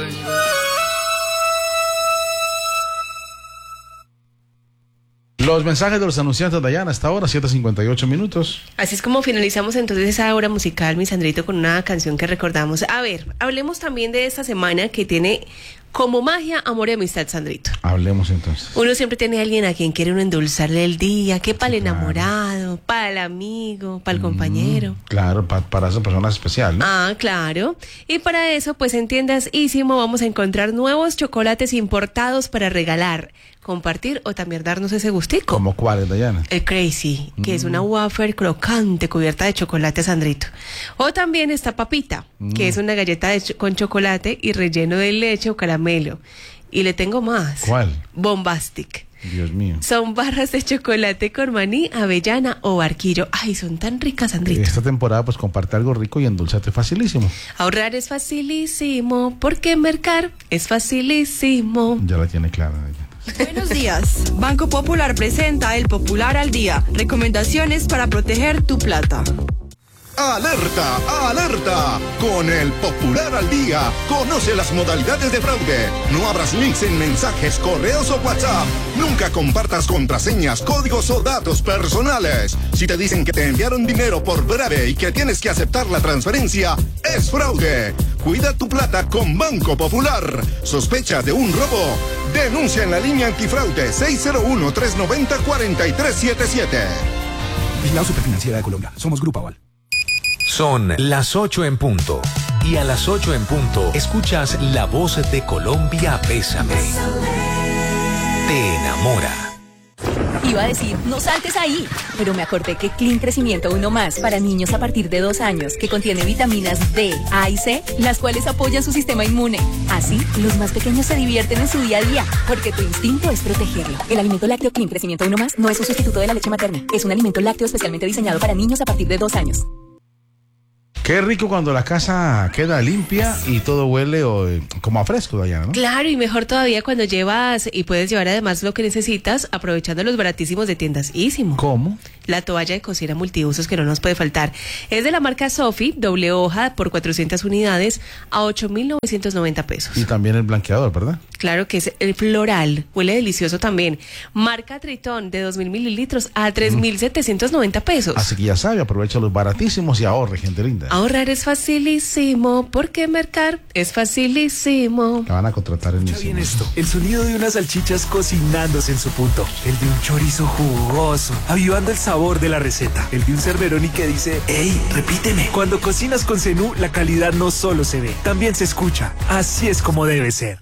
Los mensajes de los anunciantes, Dayana, hasta ahora, 7:58 minutos. Así es como finalizamos entonces esa hora musical, mi Sandrito, con una canción que recordamos. A ver, hablemos también de esta semana que tiene como magia, amor y amistad, Sandrito. Hablemos entonces. Uno siempre tiene a alguien a quien quiere uno endulzarle el día, que para el enamorado, para el amigo, para el compañero. Claro, para esa persona especial, ¿no? Ah, claro. Y para eso, pues en Tiendas Ísimo vamos a encontrar nuevos chocolates importados para regalar, compartir o también darnos ese gustico. ¿Cómo cuáles, Dayana? El Crazy, que es una wafer crocante cubierta de chocolate, Sandrito. O también está Papita, que es una galleta con chocolate y relleno de leche o caramelo. Y le tengo más. ¿Cuál? Bombastic. Dios mío. Son barras de chocolate con maní, avellana o barquillo. Ay, son tan ricas, Sandrito. Esta temporada, pues comparte algo rico y endulzate facilísimo. Ahorrar es facilísimo, porque mercar es facilísimo. Ya la tiene clara, Dayana. Buenos días. Banco Popular presenta el Popular al Día. Recomendaciones para proteger tu plata. ¡Alerta! ¡Alerta! Con el Popular al Día, conoce las modalidades de fraude. No abras links en mensajes, correos o WhatsApp. Nunca compartas contraseñas, códigos o datos personales. Si te dicen que te enviaron dinero por breve y que tienes que aceptar la transferencia, es fraude. Cuida tu plata con Banco Popular. ¿Sospecha de un robo? Denuncia en la línea antifraude 601-390-4377. Vigilado Superfinanciera de Colombia. Somos Grupo Aval. Son las 8 en punto. Y a las 8 en punto, escuchas La Voz de Colombia, Bésame. Te enamora. Iba a decir, no saltes ahí, pero me acordé que Clean Crecimiento 1 Más para niños a partir de 2 años, que contiene vitaminas D, A y C, las cuales apoyan su sistema inmune. Así, los más pequeños se divierten en su día a día, porque tu instinto es protegerlo. El alimento lácteo Clean Crecimiento 1 Más no es un sustituto de la leche materna, es un alimento lácteo especialmente diseñado para niños a partir de 2 años. Qué rico cuando la casa queda limpia y todo huele como a fresco, Dayana, ¿no? Claro, y mejor todavía cuando llevas y puedes llevar además lo que necesitas, aprovechando los baratísimos de Tiendas Ísimo. ¿Cómo? La toalla de cocina multiusos que no nos puede faltar. Es de la marca Sofi, doble hoja por 400 unidades a 8.990 pesos. Y también el blanqueador, ¿verdad? Claro que es el floral, huele delicioso también. Marca Tritón de 2.000 mililitros a 3.790 pesos. Así que ya sabe, aprovecha los baratísimos y ahorre, gente linda. Ahorrar es facilísimo, porque mercar es facilísimo. La van a contratar en Escucha bien esto, el sonido de unas salchichas cocinándose en su punto, el de un chorizo jugoso, avivando el sabor de la receta, el de un Cerveroni que dice, ¡ey, repíteme! Cuando cocinas con Zenú, la calidad no solo se ve, también se escucha. Así es como debe ser.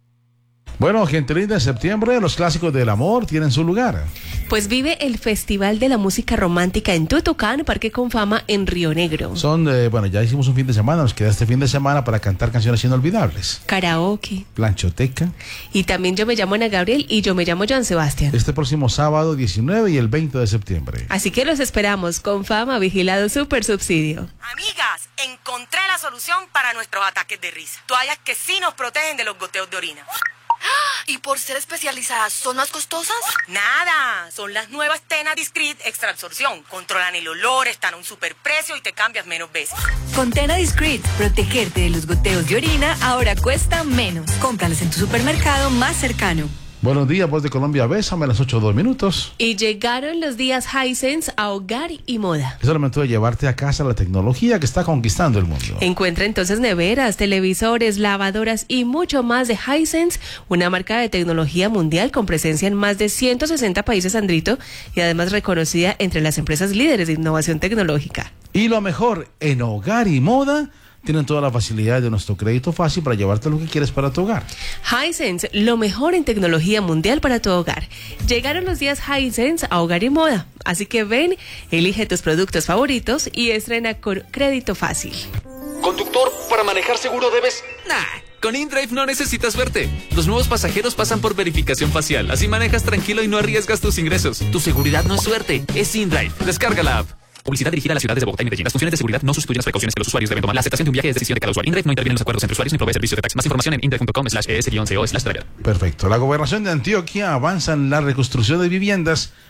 Bueno, gente linda, en septiembre los clásicos del amor tienen su lugar. Pues vive el Festival de la Música Romántica en Tutucán, Parque Confama, en Río Negro. Ya hicimos un fin de semana, nos queda este fin de semana para cantar canciones inolvidables. Karaoke. Planchoteca. Y también Yo me llamo Ana Gabriel y Yo me llamo Joan Sebastián. Este próximo sábado 19 y el 20 de septiembre. Así que los esperamos. Confama, vigilado super subsidio. Amigas, encontré la solución para nuestros ataques de risa. Toallas que sí nos protegen de los goteos de orina. ¿Y por ser especializadas son más costosas? Nada, son las nuevas Tena Discreet Extra Absorción. Controlan el olor, están a un superprecio y te cambias menos veces. Con Tena Discreet, protegerte de los goteos de orina ahora cuesta menos. Cómpralas en tu supermercado más cercano. Buenos días, Voz de Colombia, bésame a las 8:02. Y llegaron los días Hisense a hogar y moda. Es el momento de llevarte a casa la tecnología que está conquistando el mundo. Encuentra entonces neveras, televisores, lavadoras y mucho más de Hisense, una marca de tecnología mundial con presencia en más de 160 países, Sandrito, y además reconocida entre las empresas líderes de innovación tecnológica. Y lo mejor, en hogar y moda, tienen toda la facilidad de nuestro crédito fácil para llevarte lo que quieres para tu hogar. Hisense, lo mejor en tecnología mundial para tu hogar. Llegaron los días Hisense a hogar y moda. Así que ven, elige tus productos favoritos y estrena con crédito fácil. Conductor, para manejar seguro debes... Con InDrive no necesitas suerte. Los nuevos pasajeros pasan por verificación facial. Así manejas tranquilo y no arriesgas tus ingresos. Tu seguridad no es suerte, es InDrive. Descarga la app. Publicidad dirigida a las ciudades de Bogotá y Medellín. Las funciones de seguridad no sustituyen las precauciones que los usuarios deben tomar. La aceptación de un viaje es decisión de cada usuario. InDrive no interviene en los acuerdos entre usuarios ni provee servicios de taxi. Más información en indrive.com/es-co/driver. Perfecto. La gobernación de Antioquia avanza en la reconstrucción de viviendas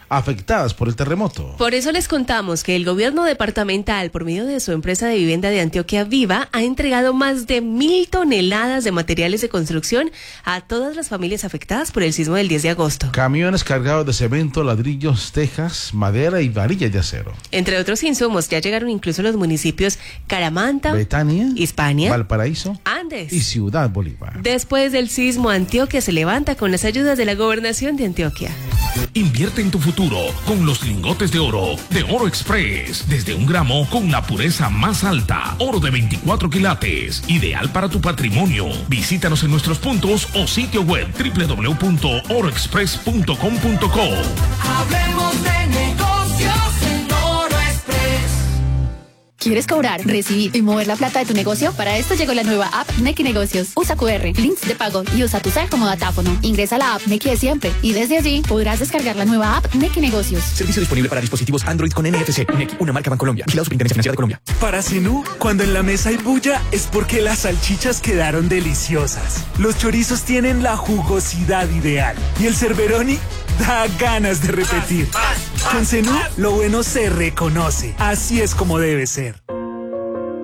afectadas por el terremoto. Por eso les contamos que el gobierno departamental, por medio de su empresa de vivienda de Antioquia Viva, ha entregado más de 1.000 toneladas de materiales de construcción a todas las familias afectadas por el sismo del 10 de agosto. Camiones cargados de cemento, ladrillos, tejas, madera y varillas de acero. Entre otros insumos, ya llegaron incluso los municipios Caramanta, Betania, Hispania, Valparaíso, Andes y Ciudad Bolívar. Después del sismo, Antioquia se levanta con las ayudas de la gobernación de Antioquia. Invierte en tu futuro con los lingotes de Oro Express. Desde 1 gramo con la pureza más alta. Oro de 24 quilates. Ideal para tu patrimonio. Visítanos en nuestros puntos o sitio web www.oroexpress.com.co. Hablemos de negocios en Oro Express. ¿Quieres cobrar, recibir y mover la plata de tu negocio? Para esto llegó la nueva app Nequi Negocios. Usa QR, links de pago y usa tu cel como datáfono. Ingresa a la app Nequi de siempre y desde allí podrás descargar la nueva app Nequi Negocios. Servicio disponible para dispositivos Android con NFC. Nequi, una marca Bancolombia. Vigilado Superintendencia Financiera de Colombia. Para Zenú, cuando en la mesa hay bulla, es porque las salchichas quedaron deliciosas. Los chorizos tienen la jugosidad ideal. Y el Cerberoni da ganas de repetir. Con Zenú, lo bueno se reconoce. Así es como debe ser.